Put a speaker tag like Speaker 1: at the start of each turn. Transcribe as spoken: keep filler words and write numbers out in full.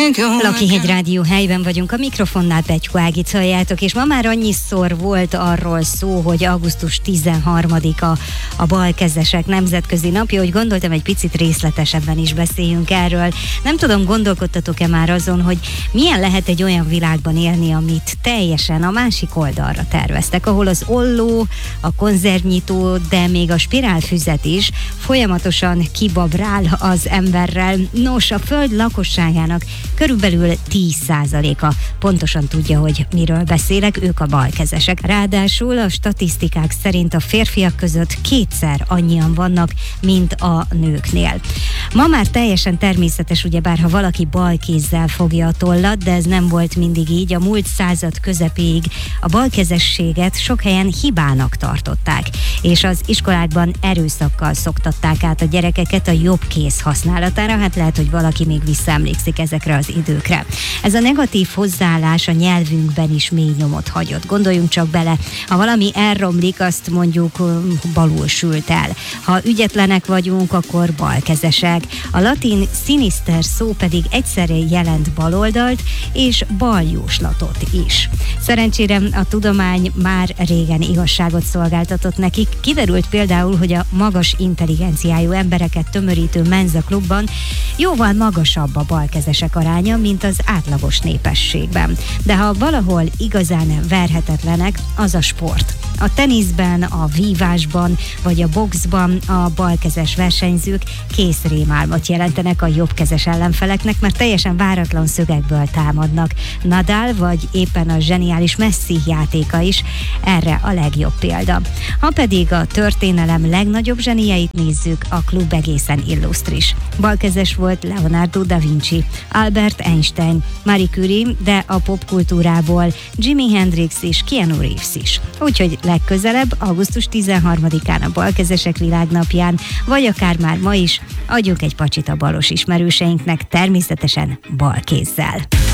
Speaker 1: Lakihegy Rádió helyben vagyunk, a mikrofonnál Pettyko Ágit halljátok, és ma már annyiszor volt arról szó, hogy augusztus tizenharmadika a balkezesek nemzetközi napja, hogy gondoltam, egy picit részletesebben is beszéljünk erről. Nem tudom, gondolkodtatok-e már azon, hogy milyen lehet egy olyan világban élni, amit teljesen a másik oldalra terveztek, ahol az olló, a konzervnyitó, de még a spirálfüzet is folyamatosan kibabrál az emberrel. Nos, a föld lakosságának körülbelül tíz százaléka pontosan tudja, hogy miről beszélek, ők a balkezesek. Ráadásul a statisztikák szerint a férfiak között kétszer annyian vannak, mint a nőknél. Ma már teljesen természetes, ugyebár, ha valaki balkézzel fogja a tollat, de ez nem volt mindig így. A múlt század közepéig a balkezességet sok helyen hibának tartották, és az iskolákban erőszakkal szoktatták át a gyerekeket a jobb kéz használatára. Hát lehet, hogy valaki még visszaemlékszik ezekre az időkre. Ez a negatív hozzáállás a nyelvünkben is mély nyomot hagyott. Gondoljunk csak bele, ha valami elromlik, azt mondjuk balul sült el. Ha ügyetlenek vagyunk, akkor balkezesek. A latin sinister szó pedig egyszerre jelent baloldalt és baljóslatot is. Szerencsére a tudomány már régen igazságot szolgáltatott nekik. Kiderült például, hogy a magas intelligenciájú embereket tömörítő Mensa klubban jóval magasabb a balkezesek aránya, mint az átlagos népességben. De ha valahol igazán verhetetlenek, az a sport. A teniszben, a vívásban vagy a boxban a balkezes versenyzők készrémálmot jelentenek a jobbkezes ellenfeleknek, mert teljesen váratlan szögekből támadnak. Nadal vagy éppen a zseniális Messi játéka is erre a legjobb példa. Ha pedig a történelem legnagyobb zsenieit nézzük, a klub egészen illusztris. Balkezes volt Leonardo da Vinci, Albert Einstein, Marie Curie, de a popkultúrából Jimi Hendrix és Keanu Reeves is. Úgyhogy legközelebb, augusztus tizenharmadikán a balkezesek világnapján, vagy akár már ma is, adjunk egy pacsit a balos ismerőseinknek, természetesen balkézzel.